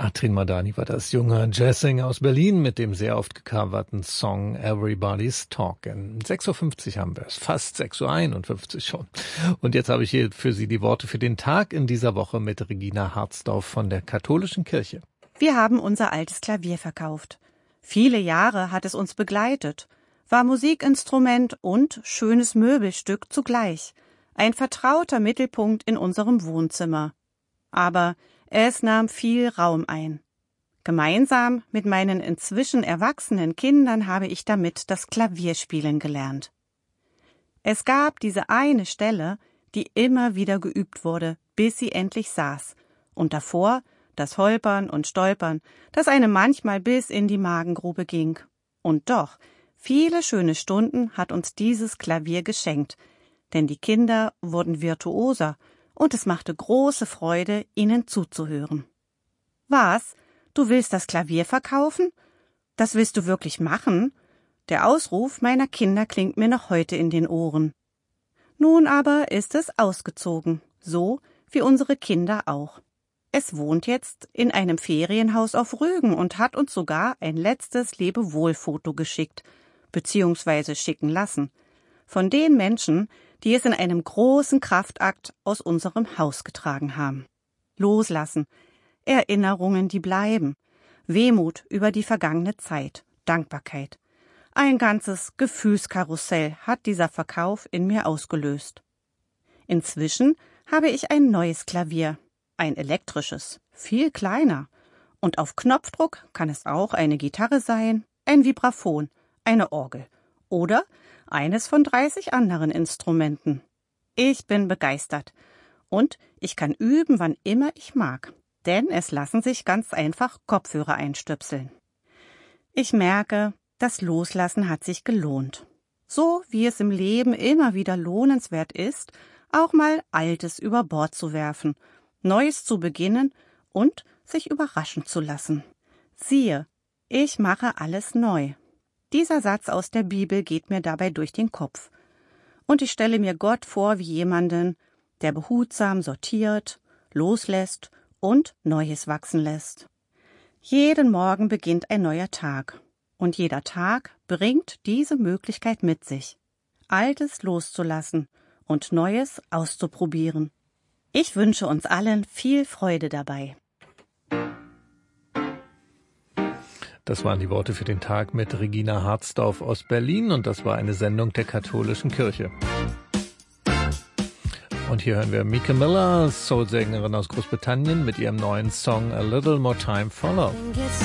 Katrin Madani war das, junge Jazzsänger aus Berlin mit dem sehr oft gecoverten Song Everybody's Talkin'. 6.50 Uhr haben wir es, fast 6.51 Uhr schon. Und jetzt habe ich hier für Sie die Worte für den Tag in dieser Woche mit Regina Harzdorf von der Katholischen Kirche. Wir haben unser altes Klavier verkauft. Viele Jahre hat es uns begleitet, war Musikinstrument und schönes Möbelstück zugleich, ein vertrauter Mittelpunkt in unserem Wohnzimmer. Aber es nahm viel Raum ein. Gemeinsam mit meinen inzwischen erwachsenen Kindern habe ich damit das Klavierspielen gelernt. Es gab diese eine Stelle, die immer wieder geübt wurde, bis sie endlich saß, und davor das Holpern und Stolpern, das einem manchmal bis in die Magengrube ging. Und doch, viele schöne Stunden hat uns dieses Klavier geschenkt, denn die Kinder wurden virtuoser, und es machte große Freude, ihnen zuzuhören. Was? Du willst das Klavier verkaufen? Das willst du wirklich machen? Der Ausruf meiner Kinder klingt mir noch heute in den Ohren. Nun aber ist es ausgezogen, so wie unsere Kinder auch. Es wohnt jetzt in einem Ferienhaus auf Rügen und hat uns sogar ein letztes Lebewohl-Foto geschickt, beziehungsweise schicken lassen, von den Menschen, die es in einem großen Kraftakt aus unserem Haus getragen haben. Loslassen, Erinnerungen, die bleiben, Wehmut über die vergangene Zeit, Dankbarkeit. Ein ganzes Gefühlskarussell hat dieser Verkauf in mir ausgelöst. Inzwischen habe ich ein neues Klavier, ein elektrisches, viel kleiner. Und auf Knopfdruck kann es auch eine Gitarre sein, ein Vibraphon, eine Orgel oder eines von 30 anderen Instrumenten. Ich bin begeistert und ich kann üben, wann immer ich mag, denn es lassen sich ganz einfach Kopfhörer einstöpseln. Ich merke, das Loslassen hat sich gelohnt. So wie es im Leben immer wieder lohnenswert ist, auch mal Altes über Bord zu werfen, Neues zu beginnen und sich überraschen zu lassen. Siehe, ich mache alles neu. Dieser Satz aus der Bibel geht mir dabei durch den Kopf. Und ich stelle mir Gott vor wie jemanden, der behutsam sortiert, loslässt und Neues wachsen lässt. Jeden Morgen beginnt ein neuer Tag. Und jeder Tag bringt diese Möglichkeit mit sich, Altes loszulassen und Neues auszuprobieren. Ich wünsche uns allen viel Freude dabei. Das waren die Worte für den Tag mit Regina Harzdorf aus Berlin und das war eine Sendung der Katholischen Kirche. Und hier hören wir Mika Miller, Soul-Sängerin aus Großbritannien, mit ihrem neuen Song A Little More Time for Love.